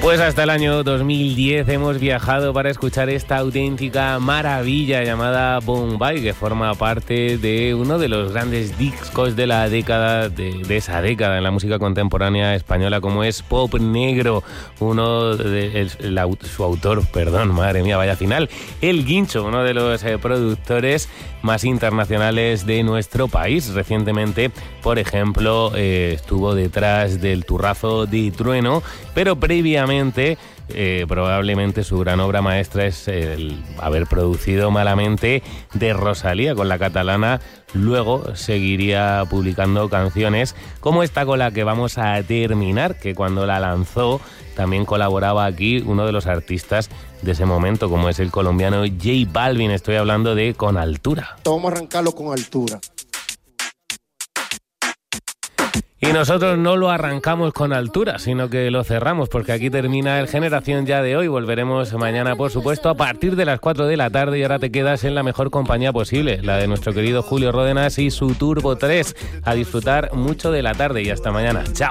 Pues hasta el año 2010 hemos viajado para escuchar esta auténtica maravilla llamada Bombay, que forma parte de uno de los grandes discos de la década, de esa década en la música contemporánea española, como es Pop Negro. Su autor, madre mía, vaya final, El Guincho, uno de los productores más internacionales de nuestro país. Recientemente, por ejemplo, estuvo detrás del Turrazo de Trueno, pero previamente probablemente su gran obra maestra es el haber producido Malamente de Rosalía con la catalana. Luego seguiría publicando canciones como esta con la que vamos a terminar, que cuando la lanzó también colaboraba aquí uno de los artistas de ese momento, como es el colombiano J Balvin. Estoy hablando de Con Altura. Vamos a arrancarlo con altura. Y nosotros no lo arrancamos con altura, sino que lo cerramos, porque aquí termina el Generación Ya de hoy. Volveremos mañana, por supuesto, a partir de las 4 de la tarde, y ahora te quedas en la mejor compañía posible, la de nuestro querido Julio Ródenas y su Turbo 3. A disfrutar mucho de la tarde y hasta mañana. Chao.